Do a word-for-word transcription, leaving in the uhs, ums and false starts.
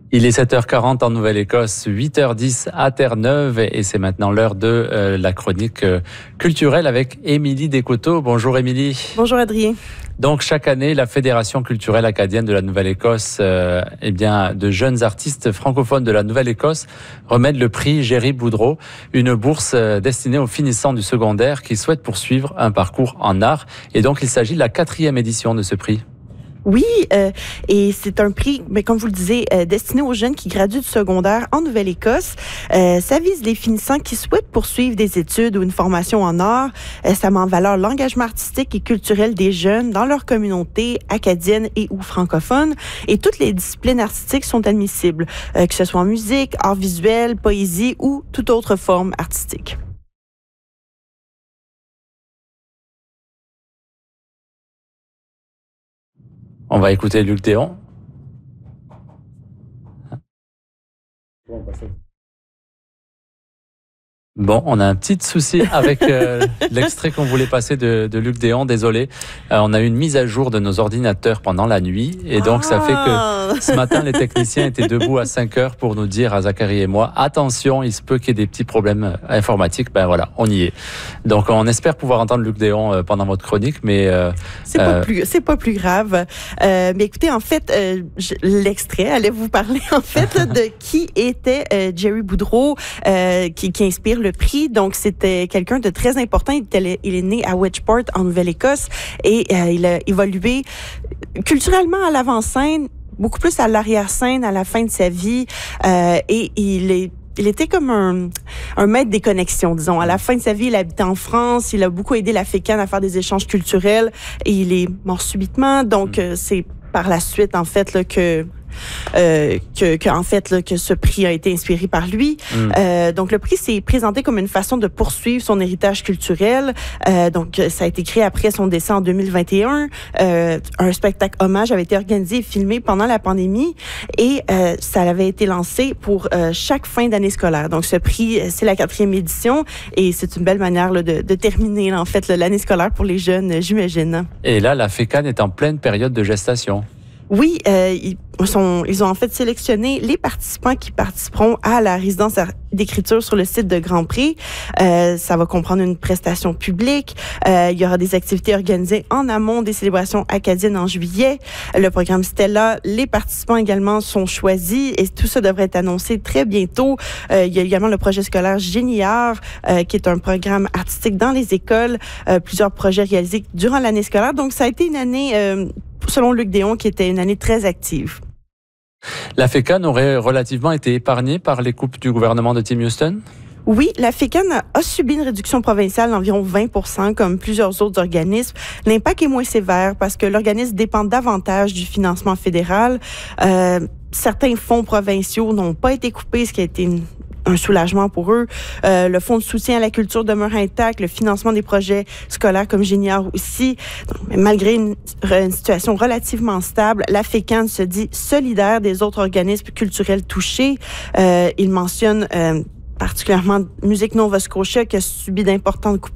Il est sept heures quarante en Nouvelle-Écosse, huit heures dix à Terre-Neuve et c'est maintenant l'heure de euh, la chronique euh, culturelle avec Émilie Descoteaux. Bonjour Émilie. Bonjour Adrien. Donc chaque année, la Fédération culturelle acadienne de la Nouvelle-Écosse, euh, eh bien, de jeunes artistes francophones de la Nouvelle-Écosse remettent le prix Jerry Boudreau, une bourse euh, destinée aux finissants du secondaire qui souhaitent poursuivre un parcours en art. Et donc il s'agit de la quatrième édition de ce prix. Oui, euh, et c'est un prix, mais comme vous le disiez, euh, destiné aux jeunes qui graduent du secondaire en Nouvelle-Écosse. Euh, ça vise les finissants qui souhaitent poursuivre des études ou une formation en art. Euh, ça met en valeur l'engagement artistique et culturel des jeunes dans leur communauté acadienne et ou francophone. Et toutes les disciplines artistiques sont admissibles, euh, que ce soit en musique, art visuel, poésie ou toute autre forme artistique. On va écouter Luc Déon. Bon, on a un petit souci avec euh, l'extrait qu'on voulait passer de, de Luc Déon, désolé. Euh, on a eu une mise à jour de nos ordinateurs pendant la nuit et donc ah. ça fait que ce matin, les techniciens étaient debout à cinq heures pour nous dire à Zachary et moi, attention, il se peut qu'il y ait des petits problèmes informatiques. Ben voilà, on y est. Donc on espère pouvoir entendre Luc Déon euh, pendant votre chronique, mais... Euh, c'est pas, euh, plus, c'est pas plus grave. Euh, mais écoutez, en fait, euh, je, l'extrait allait vous parler en fait là, de qui était euh, Jerry Boudreau, euh, qui, qui inspire le le prix. Donc, c'était quelqu'un de très important. Il, était, il est né à Wedgeport, en Nouvelle-Écosse, et euh, il a évolué culturellement à l'avant-scène, beaucoup plus à l'arrière-scène à la fin de sa vie. Euh, et il est Il était comme un, un maître des connexions, disons. À la fin de sa vie, il habitait en France. Il a beaucoup aidé la Fécane à faire des échanges culturels et il est mort subitement. Donc, euh, c'est par la suite, en fait, là, que... Euh, que, que en fait là, que ce prix a été inspiré par lui. Mm. Euh, donc le prix s'est présenté comme une façon de poursuivre son héritage culturel. Euh, donc ça a été créé après son décès en deux mille vingt et un. Euh, un spectacle hommage avait été organisé et filmé pendant la pandémie et euh, ça avait été lancé pour euh, chaque fin d'année scolaire. Donc ce prix, c'est la quatrième édition et c'est une belle manière là, de, de terminer là, en fait là, l'année scolaire pour les jeunes, j'imagine. Et là, la Fécane est en pleine période de gestation. Oui, euh, ils, sont, ils ont en fait sélectionné les participants qui participeront à la résidence d'écriture sur le site de Grand Prix. Euh, ça va comprendre une prestation publique. Euh, il y aura des activités organisées en amont des célébrations acadiennes en juillet. Le programme Stella, les participants également sont choisis et tout ça devrait être annoncé très bientôt. Euh, il y a également le projet scolaire Géniart, euh, qui est un programme artistique dans les écoles. Euh, plusieurs projets réalisés durant l'année scolaire. Donc, ça a été une année... Euh, selon Luc Déon, qui était une année très active. La Fécane aurait relativement été épargnée par les coupes du gouvernement de Tim Houston? Oui, la Fécane a, a subi une réduction provinciale d'environ vingt pour cent, comme plusieurs autres organismes. L'impact est moins sévère parce que l'organisme dépend davantage du financement fédéral. Euh, certains fonds provinciaux n'ont pas été coupés, ce qui a été une un soulagement pour eux. Euh, le fonds de soutien à la culture demeure intact, le financement des projets scolaires comme Géniard aussi. Donc, mais malgré une, une situation relativement stable, la Fécane se dit solidaire des autres organismes culturels touchés. Euh, il mentionne euh, particulièrement Musique Nova Scotia qui a subi d'importantes coupes